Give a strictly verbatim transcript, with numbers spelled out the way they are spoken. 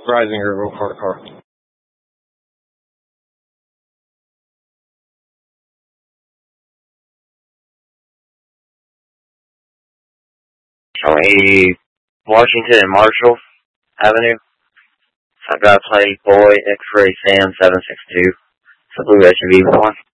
Reisinger, roll car to car. twenty Washington and Marshall Avenue. I've got plate boy X-ray Sam seven six two. It's a blue S U V one.